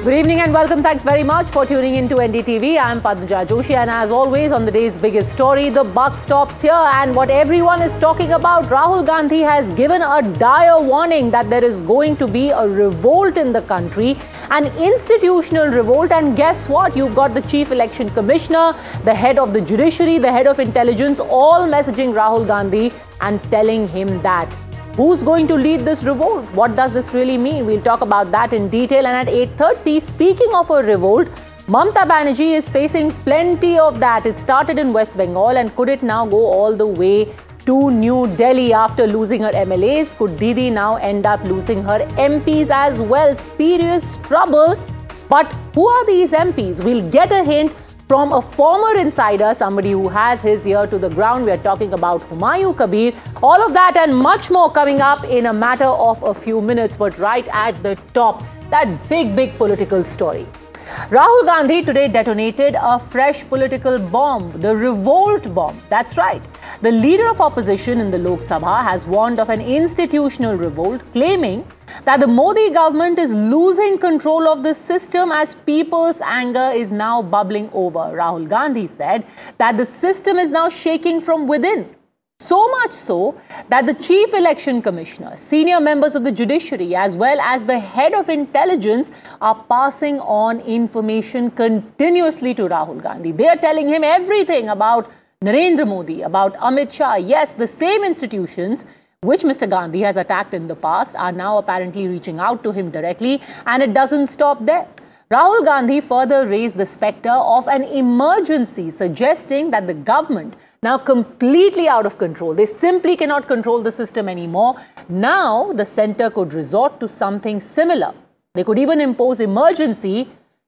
Good evening and welcome. Thanks very much for tuning in to NDTV. I am Padmaja Joshi, and as always on the day's biggest story, the buck stops here. And what everyone is talking about, Rahul Gandhi has given a dire warning that there is going to be a revolt in the country, an institutional revolt. And guess what? You've got the Chief Election Commissioner, the head of the judiciary, the head of intelligence, all messaging Rahul Gandhi and telling him that. Who's going to lead this revolt? What does this really mean? We'll talk about that in detail. And at 8:30, speaking of a revolt, Mamata Banerjee is facing plenty of that. It started in West Bengal, and could it now go all the way to New Delhi after losing her MLAs? Could Didi now end up losing her MPs as well? Serious trouble. But who are these MPs? We'll get a hint from a former insider, somebody who has his ear to the ground. We are talking about Humayun Kabir. All of that and much more coming up in a matter of a few minutes. But right at the top, that big political story. Rahul Gandhi today detonated a fresh political bomb, the revolt bomb. That's right. The leader of opposition in the Lok Sabha has warned of an institutional revolt, claiming that the Modi government is losing control of the system as people's anger is now bubbling over. Rahul Gandhi said that the system is now shaking from within. So much so that the Chief Election Commissioner, senior members of the judiciary, as well as the head of intelligence are passing on information continuously to Rahul Gandhi. They are telling him everything about Narendra Modi, about Amit Shah. Yes, the same institutions which Mr. Gandhi has attacked in the past are now apparently reaching out to him directly, and it doesn't stop there. Rahul Gandhi further raised the spectre of an emergency, suggesting that the government, now completely out of control, they simply cannot control the system anymore. Now the centre could resort to something similar. They could even impose emergency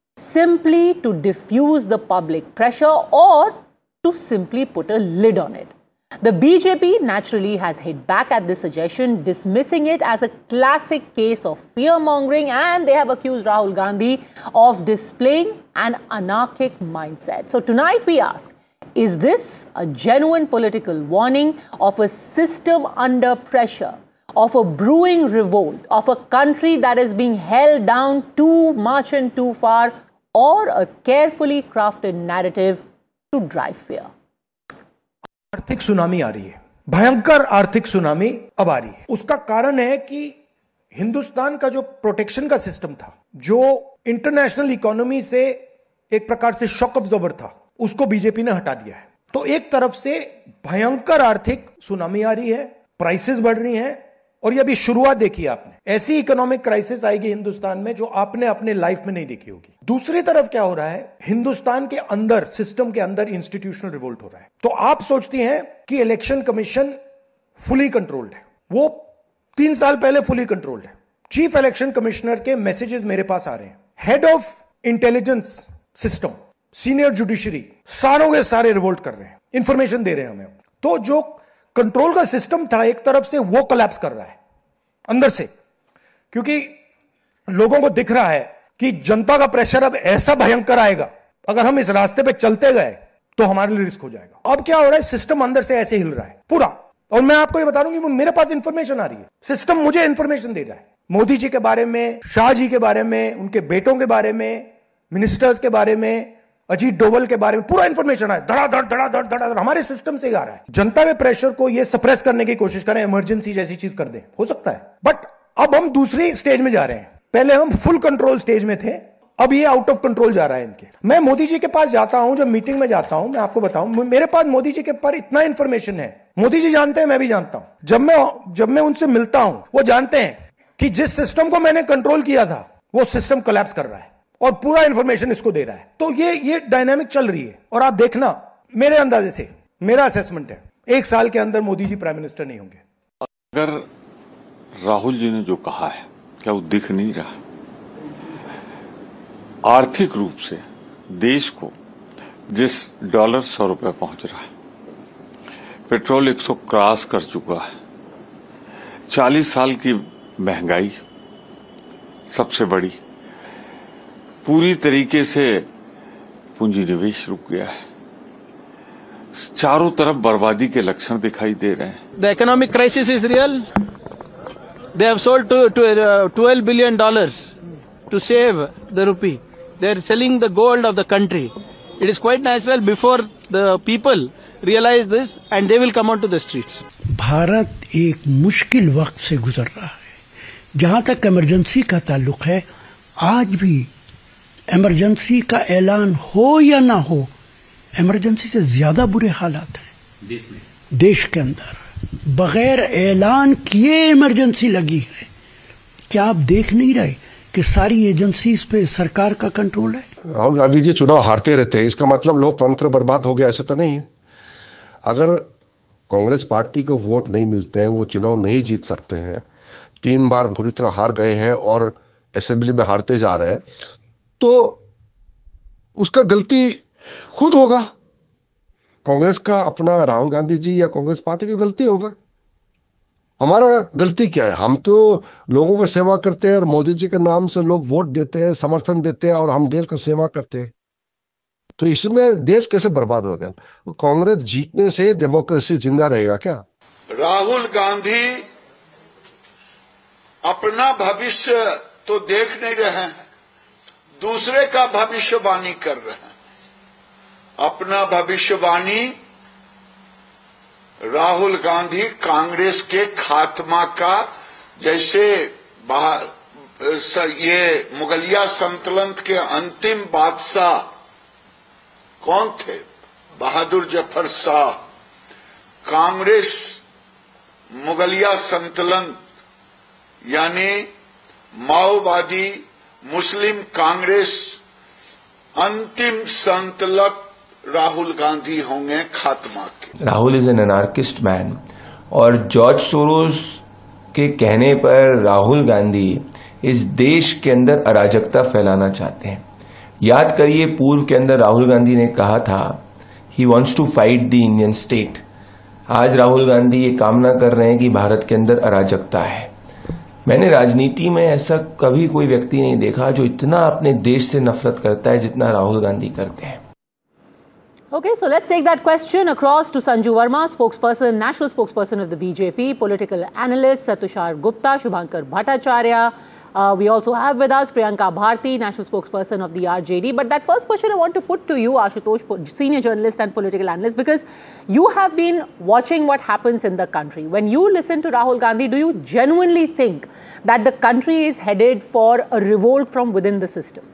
simply to diffuse the public pressure or to simply put a lid on it. The BJP naturally has hit back at this suggestion, dismissing it as a classic case of fear-mongering, and they have accused Rahul Gandhi of displaying an anarchic mindset. So tonight we ask, is this a genuine political warning of a system under pressure, of a brewing revolt, of a country that is being held down too much and too far, or a carefully crafted narrative to drive fear? आर्थिक tsunami आ रही है, भयंकर आर्थिक tsunami अब आ रही है। उसका कारण है कि हिंदुस्तान का जो प्रोटेक्शन का सिस्टम था, जो इंटरनेशनल इकोनॉमी से एक प्रकार से शॉक अब्जॉर्बर था, उसको बीजेपी ने हटा दिया है। तो एक तरफ से भयंकर आर्थिक सुनामी आ रही है, प्राइसेस बढ़ रही हैं, और ये अभी शुरुआत देखी है आपने। ऐसी इकोनॉमिक क्राइसिस आएगी हिंदुस्तान में जो आपने अपने लाइफ में नहीं देखी होगी। दूसरी तरफ क्या हो रहा है, हिंदुस्तान के अंदर, सिस्टम के अंदर इंस्टीट्यूशनल रिवोल्ट हो रहा है। तो आप सोचती हैं कि इलेक्शन कमीशन फुली कंट्रोल्ड है, वो 3 साल पहले फुली कंट्रोल्ड है। चीफ इलेक्शन कमिश्नर के मैसेजेस मेरे पास आ रहे हैं, head of intelligence system, senior judiciary, सारों के सारे रिवोल्ट कर रहे हैं, इंफॉर्मेशन दे रहे हैं हमें। तो जो कंट्रोल का सिस्टम था एक तरफ से, वो कोलैप्स कर रहा है अंदर से, क्योंकि लोगों को दिख रहा है कि जनता का प्रेशर अब ऐसा भयंकर आएगा, अगर हम इस रास्ते पे चलते गए तो हमारे लिए रिस्क हो जाएगा। अब क्या हो रहा है, सिस्टम अंदर से ऐसे हिल रहा है पूरा। और मैं आपको ये बता दूं कि मेरे पास इंफॉर्मेशन आ रही है, सिस्टम मुझे इंफॉर्मेशन दे रहा है, मोदी जी के बारे में, शाह जी के बारे में, उनके बेटों के बारे में, मिनिस्टर्स के बारे में, अजीत डोवल के बारे में पूरा इंफॉर्मेशन है, धड़ाधड़ हमारे सिस्टम से आ रहा है। जनता के प्रेशर को ये सप्रेस करने की कोशिश करें, इमरजेंसी जैसी चीज कर दें, हो सकता है। बट अब हम दूसरी स्टेज में जा रहे हैं। पहले हम फुल कंट्रोल स्टेज में थे, अब ये आउट ऑफ कंट्रोल जा रहा है इनके। मैं मोदी जी के पास जाता हूं, जब मीटिंग में जाता हूं, मैं आपको बताऊं, मेरे पास मोदी जी के पर इतना इंफॉर्मेशन है, मोदी जी जानते हैं, मैं भी जानता हूं। जब मैं उनसे मिलता हूं, वो जानते हैं कि जिस सिस्टम को मैंने कंट्रोल किया था, वो सिस्टम कोलैप्स कर रहा है और पूरा इंफॉर्मेशन इसको दे रहा है। तो ये डायनामिक चल रही है। और आप देखना, मेरे अंदाजे से, मेरा असेसमेंट है, 1 साल के अंदर मोदी जी प्राइम मिनिस्टर नहीं होंगे। अगर राहुल जी ने जो कहा है, क्या वो दिख नहीं रहा? आर्थिक रूप से देश को जिस डॉलर 100 रुपए पहुंच रहा है, पेट्रोल 100 क्रॉस कर चुका है, 40 साल की महंगाई सबसे बड़ी, पूरी तरीके से पूंजी निवेश रुक गया है, चारों तरफ बर्बादी के लक्षण दिखाई दे रहे हैं। The economic crisis is real. They have sold $12 billion to save the rupee. They are selling the gold of the country. It is quite natural before the people realize this and they will come out to the streets. Bharat एक मुश्किल वक्त से गुजर रहा है। जहां तक emergency का ताल्लुक है, आज भी इमरजेंसी का ऐलान हो या ना हो, इमरजेंसी से ज्यादा बुरे हालात हैं देश के अंदर। बगैर ऐलान किए इमरजेंसी लगी है। क्या आप देख नहीं रहे कि सारी एजेंसीज पे सरकार का कंट्रोल है? राहुल गांधी जी चुनाव हारते रहते हैं, इसका मतलब लोकतंत्र बर्बाद हो गया, ऐसा तो नहीं। अगर कांग्रेस पार्टी को वोट नहीं मिलते हैं, वो चुनाव नहीं जीत सकते हैं, 3 बार पूरी तरह हार गए हैं और असेंबली में हारते जा रहे हैं, तो उसका गलती खुद होगा। कांग्रेस का अपना राहुल गांधी जी या कांग्रेस पार्टी की गलती होगा। हमारा गलती क्या है? हम तो लोगों की सेवा करते हैं और मोदी जी के नाम से लोग वोट देते हैं, समर्थन देते हैं और हम देश का सेवा करते हैं, तो इसमें देश कैसे बर्बाद हो गया? कांग्रेस जीतने से डेमोक्रेसी जिंदा रहेगा क्या? राहुल गांधी अपना भविष्य तो देख नहीं रहे हैं, दूसरे का भविष्यवाणी कर रहे हैं। अपना भविष्यवाणी राहुल गांधी कांग्रेस के खात्मा का, जैसे ये मुगलिया सल्तनत के अंतिम बादशाह कौन थे? बहादुर जफर शाह। कांग्रेस मुगलिया सल्तनत यानी माओवादी मुस्लिम कांग्रेस अंतिम सल्तनत राहुल गांधी होंगे खात्मा के। Rahul is an anarchist man, और जॉर्ज सोरोस के कहने पर राहुल गांधी इस देश के अंदर अराजकता फैलाना चाहते हैं। याद करिए, पूर्व के अंदर राहुल गांधी ने कहा था he wants to fight the Indian state. आज राहुल गांधी ये कामना कर रहे हैं कि भारत के अंदर अराजकता है। मैंने राजनीति में ऐसा कभी कोई व्यक्ति नहीं देखा जो इतना अपने देश से नफरत करता है जितना राहुल गांधी करते हैं। Okay, so let's take that question across to Sanju Verma, spokesperson, national spokesperson of the BJP, political analyst Tushar Gupta, Shubhankar Bhattacharya. We also have with us Priyanka Bharti, national spokesperson of the RJD. But that first question I want to put to you, Ashutosh, senior journalist and political analyst, because you have been watching what happens in the country. When you listen to Rahul Gandhi, do you genuinely think that the country is headed for a revolt from within the system?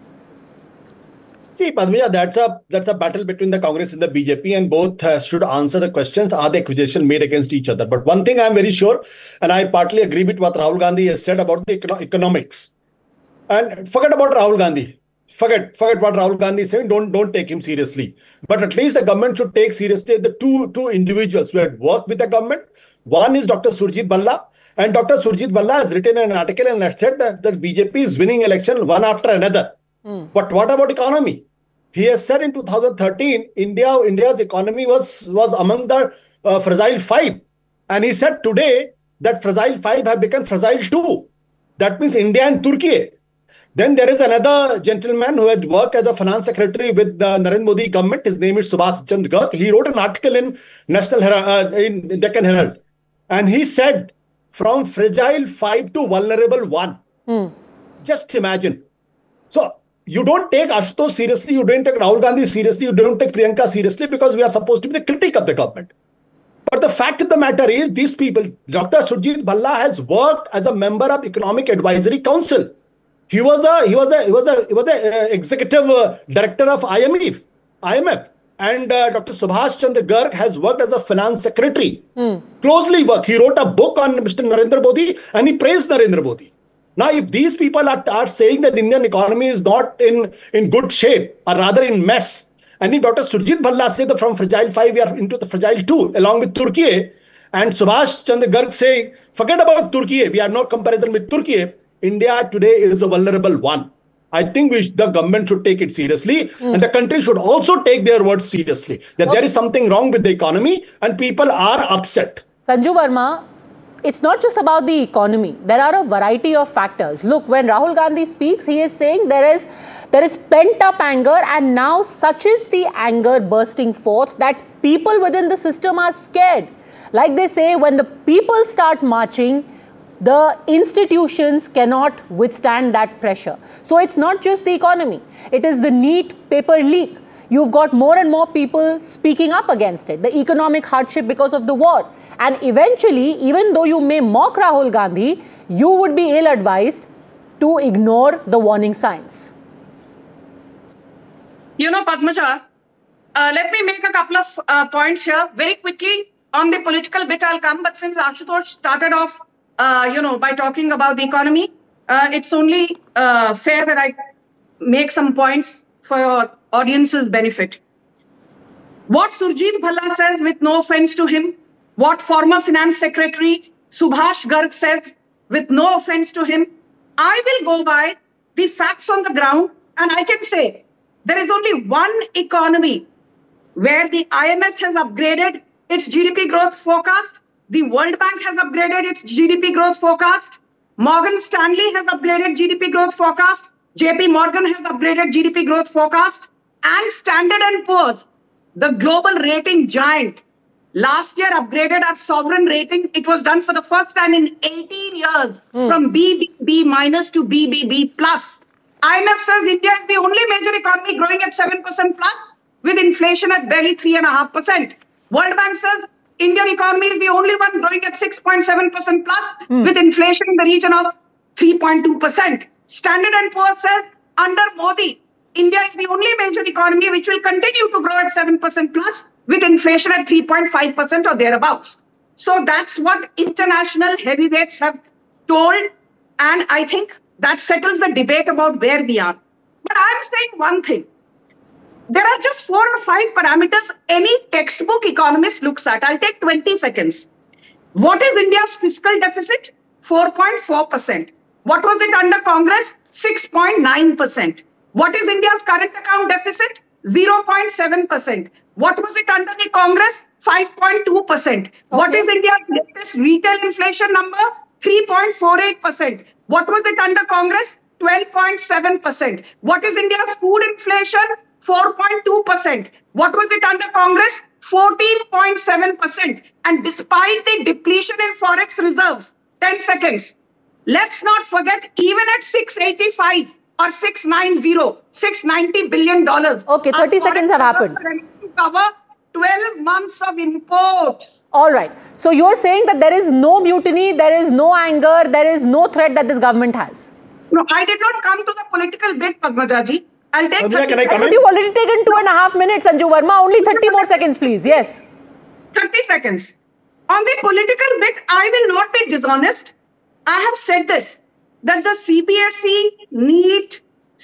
See, Padmija, that's a battle between the Congress and the BJP, and both should answer the questions: are the accusations made against each other? But one thing I'm very sure, and I partly agree with what Rahul Gandhi has said about the economics. And forget about Rahul Gandhi. Forget what Rahul Gandhi is saying. Don't take him seriously. But at least the government should take seriously the two individuals who had worked with the government. One is Dr. Surjit Balla, and Dr. Surjit Balla has written an article and has said that the BJP is winning election one after another. But what about economy? He has said in 2013, India's economy was among the fragile 5. And he said today that fragile 5 have become fragile 2. That means India and Turkey. Then there is another gentleman who has worked as a finance secretary with the Narendra Modi government. His name is Subhash Chandra Garg. He wrote an article in National Herald, in Deccan Herald. And he said, from fragile 5 to vulnerable 1. Just imagine. So, you don't take Ashutosh seriously, you don't take Rahul Gandhi seriously, you don't take Priyanka seriously, because we are supposed to be the critic of the government. But the fact of the matter is, these people, Dr. Surjit Balla has worked as a member of Economic Advisory Council. He was a executive director of IMF. And Dr. Subhash Chandra Garg has worked as a finance secretary. Closely worked. He wrote a book on Mr. Narendra Modi and he praised Narendra Modi. Now, if these people are saying that Indian economy is not in good shape, or rather in mess, and if Dr. Surjit Balla said that from fragile 5 we are into the fragile 2, along with Turkey, and Subhash Chandra Garg saying, forget about Turkey, we are not comparison with Turkey, India today is a vulnerable 1. I think the government should take it seriously, and the country should also take their words seriously, that there is something wrong with the economy and people are upset. Sanju Verma, it's not just about the economy. There are a variety of factors. Look, when Rahul Gandhi speaks, he is saying there is pent-up anger, and now such is the anger bursting forth that people within the system are scared. Like they say, when the people start marching, the institutions cannot withstand that pressure. So it's not just the economy. It is the NEET paper leak. You've got more and more people speaking up against it, the economic hardship because of the war. And eventually, even though you may mock Rahul Gandhi, you would be ill-advised to ignore the warning signs. You know, Padmaja, let me make a couple of points here. Very quickly, on the political bit I'll come, but since Ashutosh started off, by talking about the economy, it's only fair that I make some points for your audience's benefit. What Surjit Bhalla says, with no offense to him, what former Finance Secretary Subhash Garg says, with no offense to him, I will go by the facts on the ground, and I can say there is only one economy where the IMF has upgraded its GDP growth forecast, the World Bank has upgraded its GDP growth forecast, Morgan Stanley has upgraded GDP growth forecast, JP Morgan has upgraded GDP growth forecast, and Standard & Poor's, the global rating giant, last year upgraded our sovereign rating. It was done for the first time in 18 years from BBB minus to BBB plus. IMF says India is the only major economy growing at 7% plus with inflation at barely 3.5%. World Bank says Indian economy is the only one growing at 6.7% plus with inflation in the region of 3.2%. Standard & Poor's says under Modi, India is the only major economy which will continue to grow at 7% plus with inflation at 3.5% or thereabouts. So that's what international heavyweights have told. And I think that settles the debate about where we are. But I'm saying one thing. There are just 4 or 5 parameters any textbook economist looks at. I'll take 20 seconds. What is India's fiscal deficit? 4.4%. What was it under Congress? 6.9%. What is India's current account deficit? 0.7%. What was it under the Congress? 5.2%. What is India's latest retail inflation number? 3.48%. What was it under Congress? 12.7%. What is India's food inflation? 4.2%. What was it under Congress? 14.7%. And despite the depletion in forex reserves, 10 seconds. Let's not forget, even at 685 or 690 billion dollars. Okay, 30 seconds have happened. To cover 12 months of imports. All right. So you're saying that there is no mutiny, there is no anger, there is no threat that this government has? No, I did not come to the political bit, Padmajaji. I'll take Padmaja, can I come in? But you've already taken 2.5 minutes, Sanju Verma. Only 30 more seconds, please. Yes. 30 seconds. On the political bit, I will not be dishonest. I have said this, that the CBSE, NEET,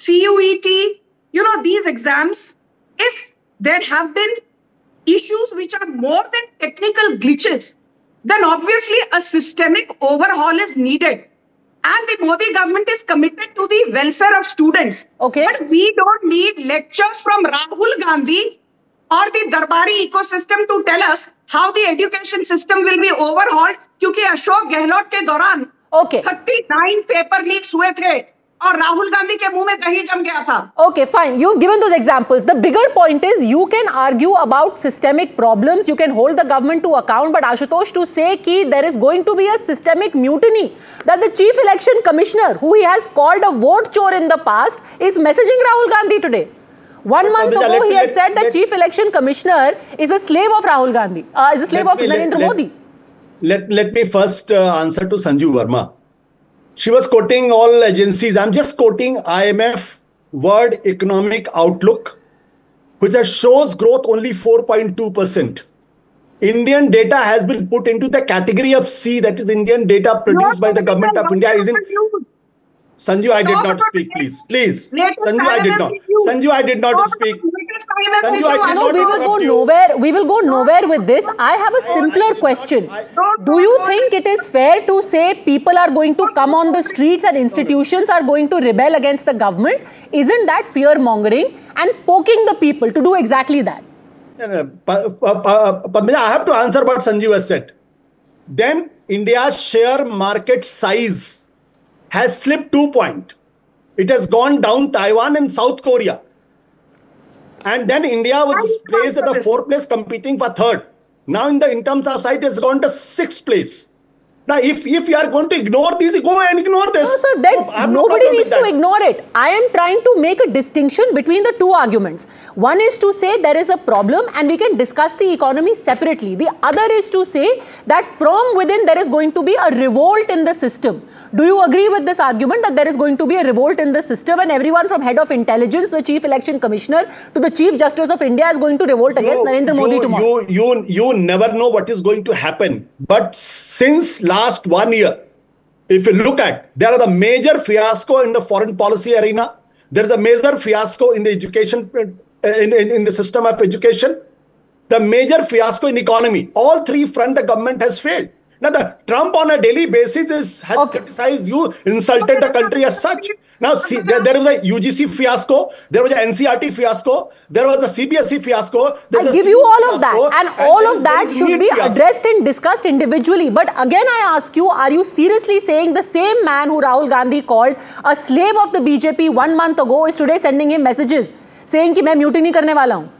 CUET, these exams, if there have been issues which are more than technical glitches, then obviously a systemic overhaul is needed. And the Modi government is committed to the welfare of students. Okay. But we don't need lectures from Rahul Gandhi or the Darbari ecosystem to tell us how the education system will be overhauled, क्योंकि अशोक गहलोत के दौरान 39 paper leaks हुए थे और राहुल गांधी के मुंह में दही जम गया था. Okay, fine. You've given those examples. The bigger point is you can argue about systemic problems. You can hold the government to account. But Ashutosh, to say that there is going to be a systemic mutiny, that the chief election commissioner, who he has called a vote chore in the past, is messaging Rahul Gandhi today. 1 month ago, he had said that chief election commissioner is a slave of Rahul Gandhi, is a slave of Narendra Modi. Let me first answer to Sanju Verma. She was quoting all agencies. I'm just quoting IMF World Economic Outlook, which shows growth only 4.2%. Indian data has been put into the category of C, that is Indian data produced by the government of India. Sanju, I did not speak, please. Please. Sanju, I did not. Sanju, I did not speak. Sanju, I did not. We will go nowhere. We will go nowhere with this. I have a simpler question. Do you think it is fair to say people are going to come on the streets and institutions are going to rebel against the government? Isn't that fear-mongering and poking the people to do exactly that? Padmaja, I have to answer what Sanju has said. Then India's share market size has slipped 2 points. It has gone down Taiwan and South Korea. And then India was placed at the 4th place, competing for 3rd. Now in terms of size, it has gone to 6th place. Now, if you are going to ignore this, go and ignore this. No, sir, then nobody needs to ignore it. I am trying to make a distinction between the two arguments. One is to say there is a problem and we can discuss the economy separately. The other is to say that from within there is going to be a revolt in the system. Do you agree with this argument that there is going to be a revolt in the system and everyone from head of intelligence, the chief election commissioner to the chief justice of India is going to revolt against Narendra Modi tomorrow? You never know what is going to happen. But since last 1 year, if you look at, there are the major fiasco in the foreign policy arena. There is a major fiasco in the education, in the system of education. The major fiasco in economy. All three fronts the government has failed. Now, the Trump on a daily basis has criticized you, insulted the country as such. Now, see, there was a UGC fiasco, there was a NCRT fiasco, there was a CBSE fiasco. I give you all of that, and all of that should be addressed and discussed individually. But again, I ask you, are you seriously saying the same man who Rahul Gandhi called a slave of the BJP 1 month ago is today sending him messages saying कि मैं mutiny करने वाला हूँ?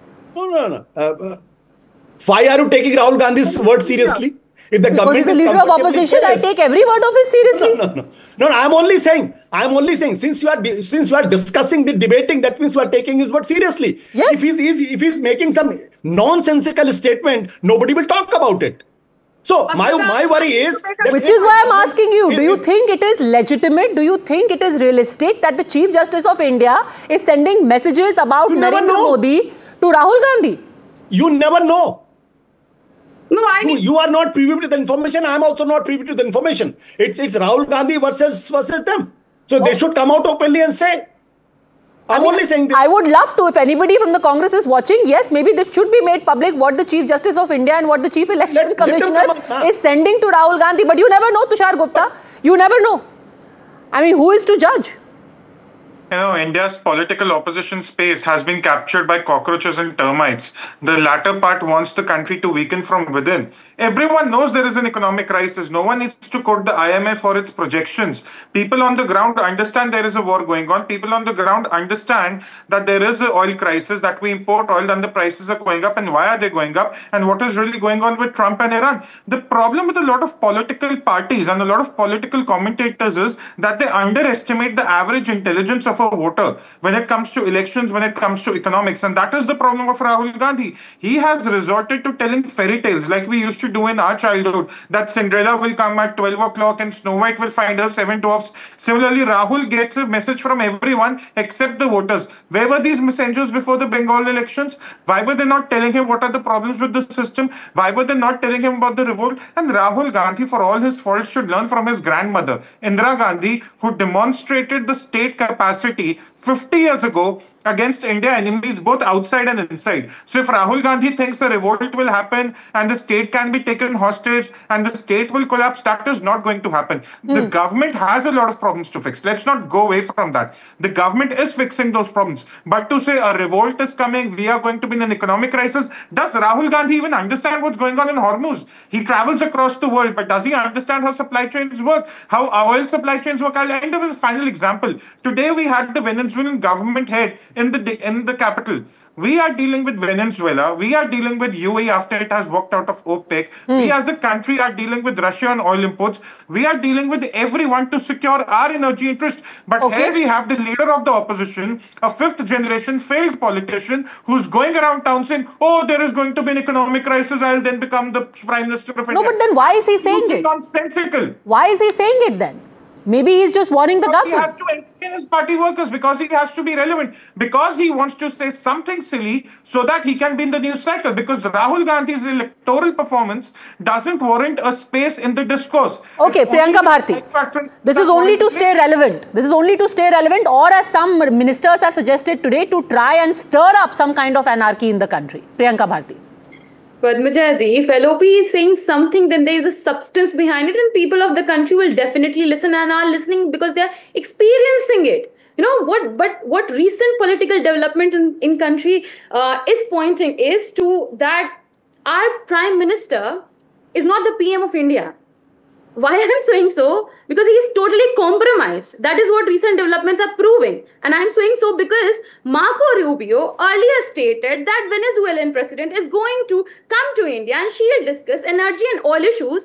No. Why are you taking Rahul Gandhi's word seriously? If the because he's the leader of opposition, I take every word of his seriously. No, I'm only saying, since you are discussing the debating, that means you are taking his word seriously. Yes. If he's making some nonsensical statement, nobody will talk about it. So my worry is, which is why I'm asking you, do you think it is legitimate? Do you think it is realistic that the Chief Justice of India is sending messages about Narendra Modi to Rahul Gandhi? You never know. No, you are not privy to the information. I am also not privy to the information. It's Rahul Gandhi versus them. So they should come out openly and say. I'm only saying this. I would love to. If anybody from the Congress is watching, yes, maybe this should be made public what the Chief Justice of India and what the Chief Election Commissioner is sending to Rahul Gandhi. But you never know, Tushar Gupta. You never know. I mean, who is to judge? You know, India's political opposition space has been captured by cockroaches and termites. The latter part wants the country to weaken from within. Everyone knows there is an economic crisis. No one needs to quote the IMF for its projections. People on the ground understand there is a war going on. People on the ground understand that there is an oil crisis, that we import oil and the prices are going up, and why are they going up, and what is really going on with Trump and Iran. The problem with a lot of political parties and a lot of political commentators is that they underestimate the average intelligence of a voter when it comes to elections, when it comes to economics. And that is the problem of Rahul Gandhi. He has resorted to telling fairy tales like we used to do in our childhood, that Cinderella will come at 12 o'clock and Snow White will find her 7 dwarfs. Similarly, Rahul gets a message from everyone except the voters. Where were these messengers before the Bengal elections? Why were they not telling him what are the problems with the system? Why were they not telling him about the revolt? And Rahul Gandhi, for all his faults, should learn from his grandmother, Indira Gandhi, who demonstrated the state capacity 50 years ago against India enemies both outside and inside. So if Rahul Gandhi thinks a revolt will happen and the state can be taken hostage and the state will collapse, that is not going to happen. The government has a lot of problems to fix. Let's not go away from that. The government is fixing those problems. But to say a revolt is coming, we are going to be in an economic crisis, does Rahul Gandhi even understand what's going on in Hormuz? He travels across the world, but does he understand how supply chains work, how oil supply chains work? I'll end with a final example. Today we had the Venezuelan government head in the capital. We are dealing with Venezuela. We are dealing with UAE after it has walked out of OPEC. We as a country are dealing with Russia on oil imports. We are dealing with everyone to secure our energy interests. But here we have the leader of the opposition, a fifth generation failed politician who's going around town saying, oh, there is going to be an economic crisis. I'll then become the Prime Minister of India. No, but then why is he saying it? Nonsensical. Why is he saying it then? Maybe he's just warning the government. He has to entertain his party workers because he has to be relevant. Because he wants to say something silly so that he can be in the news cycle. Because Rahul Gandhi's electoral performance doesn't warrant a space in the discourse. Okay, Priyanka Bharti. This is only to stay relevant. This is only to stay relevant, or as some ministers have suggested today, to try and stir up some kind of anarchy in the country. Priyanka Bharti. Padmaja ji, if LOP is saying something, then there is a substance behind it, and people of the country will definitely listen and are listening because they are experiencing it. You know what recent political development in country is pointing is to that our Prime Minister is not the PM of India. Why I am saying so? Because he is totally compromised. That is what recent developments are proving. And I am saying so because Marco Rubio earlier stated that Venezuelan president is going to come to India and she will discuss energy and oil issues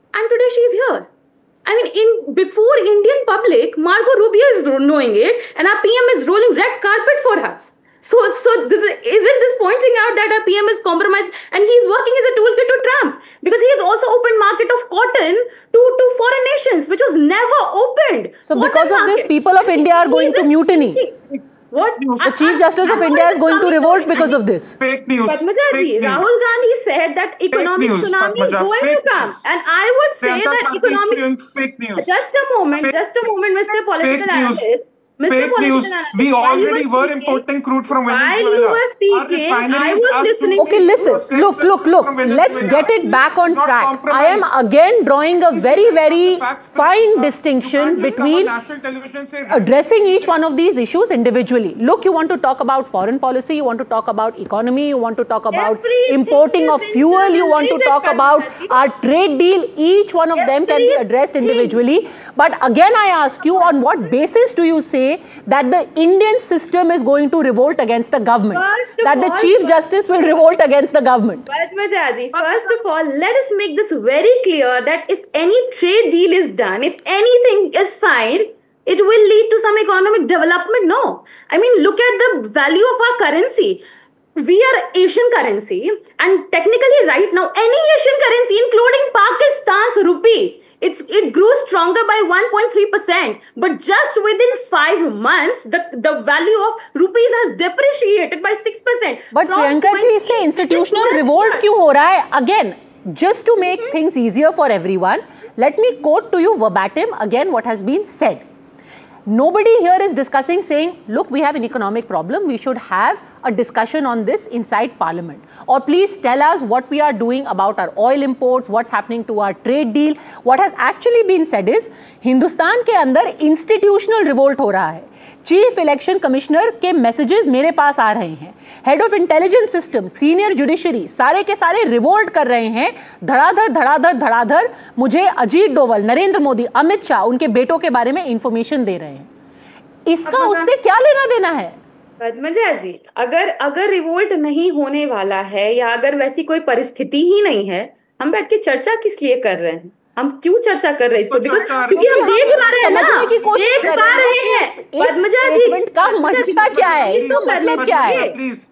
and today she's here. I mean, before Indian public, Margot Rubio is knowing it, and our PM is rolling red carpet for us. So isn't this pointing out that our PM is compromised and he's working as a toolkit to Trump? Because he has also opened market of cotton to foreign nations, which was never opened. So because of this, people of India are going to mutiny. What? The Chief Justice of India is going to revolt because of this. Fake news. Padmajaji, Rahul Gandhi said that economic tsunami is going to come. And I would say that economic... Fake news. Just a moment, Mr. Political Analyst. Fake news. We already were importing crude from Venezuela. While you were speaking, I was listening. Okay, listen. Look. Let's get it back on track. I am again drawing a very, very fine distinction between addressing each one of these issues individually. Look, you want to talk about foreign policy, you want to talk about economy, you want to talk about importing of fuel, you want to talk about our trade deal. Each one of them can be addressed individually. But again, I ask you, on what basis do you say that the Indian system is going to revolt against the government, that the Chief Justice will revolt against the government? Padmajaji, first of all, let us make this very clear that if any trade deal is done, if anything is signed, it will lead to some economic development. No. I mean, look at the value of our currency. We are Asian currency, and technically right now, any Asian currency, including Pakistan's rupee, it grew stronger by 1.3%, but just within 5 months, the value of rupees has depreciated by 6%. But Priyanka ji, isse institutional revolt kyun ho raha hai? Again, just to make things easier for everyone, let me quote to you verbatim again what has been said. Nobody here is discussing saying, look, we have an economic problem, we should have a discussion on this inside Parliament. Or please tell us what we are doing about our oil imports, what's happening to our trade deal. What has actually been said is, Hindustan के अंदर institutional revolt हो रहा है. Chief Election Commissioner के messages मेरे पास आ रहे हैं. Head of Intelligence System, Senior Judiciary, सारे के सारे revolt कर रहे हैं. धड़ाधड़ मुझे अजीत डोवल, नरेंद्र मोदी, अमित शाह, उनके बेटों के बारे में information दे रहे हैं. इसका उससे क्या लेना देना है? पद्मजाजी, अगर रिवोल्ट नहीं होने वाला है या अगर वैसी कोई परिस्थिति ही नहीं है, हम बैठ के चर्चा किस लिए कर रहे हैं? हम क्यों चर्चा कर रहे हैं इसको? क्योंकि हम देख पा रहे हैं ना, देख पा रहे हैं पद्मजाजी का मंशा क्या है, इसका मतलब क्या है?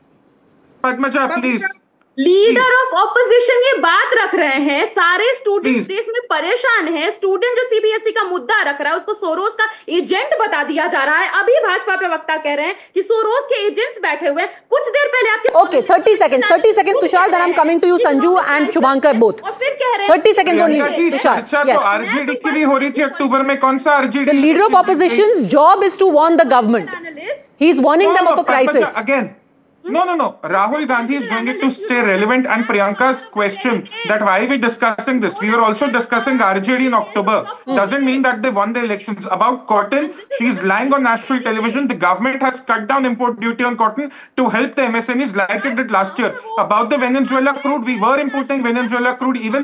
Padmaja please, leader of opposition ये बात रख रहे हैं, सारे स्टूडेंट्स देश में परेशान हैं, स्टूडेंट जो सीबीएसई का मुद्दा रख रहा है उसको सोरोस का एजेंट बता दिया जा रहा है. अभी भाजपा प्रवक्ता कह रहे हैं कि सोरोस के एजेंट्स बैठे हुए हैं. कुछ देर पहले आपके okay 30 seconds Tushar, then I'm coming to you Sanju and Shubhankar both. और फिर कह रहे हैं 30 seconds only तुषार. तो आरजेडी की भी हो रही थी अक्टूबर में, कौन सा RJD? The leader of opposition's job is to warn the government. He's warning them of a crisis. Again. No. Rahul Gandhi is doing it to stay relevant, and Priyanka's question that why are we discussing this? We were also discussing RJD in October. Doesn't mean that they won the elections. About cotton, she's lying on national television. The government has cut down import duty on cotton to help the MSMEs like it did last year. About the Venezuela crude, we were importing Venezuela crude even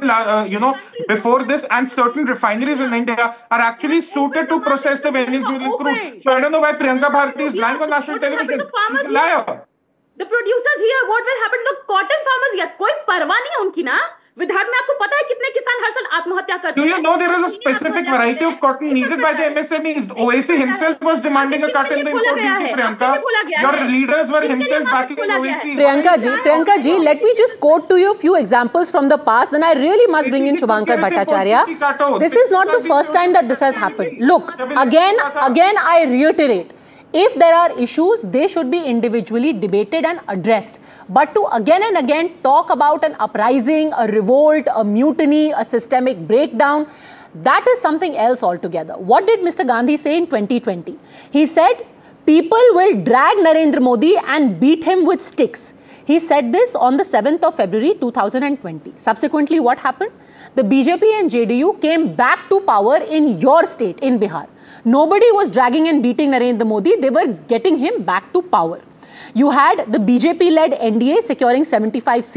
before this, and certain refineries in India are actually suited to process the Venezuelan crude. So I don't know why Priyanka Bharati is lying on national television. She's a liar. The producers here, what will happen to the cotton farmers here? कोई परवाह नहीं है उनकी ना. विदर्भ में आपको पता है कितने किसान हर साल आत्महत्या करते हैं? Do you know there is a specific variety of cotton needed by the MSMEs? OAC himself was demanding a cut in the import duty, Priyanka. Your leaders were himself backing OAC. Priyanka ji, let me just quote to you a few examples from the past. Then I really must bring in Shubhankar Bhattacharya. This is not the first time that this has happened. Look, again, I reiterate. If there are issues, they should be individually debated and addressed. But to again and again talk about an uprising, a revolt, a mutiny, a systemic breakdown, that is something else altogether. What did Mr. Gandhi say in 2020? He said, people will drag Narendra Modi and beat him with sticks. He said this on the 7th of February 2020. Subsequently, what happened? The BJP and JDU came back to power in your state, in Bihar. Nobody was dragging and beating Narendra Modi. They were getting him back to power. You had the BJP-led NDA securing 75 seats.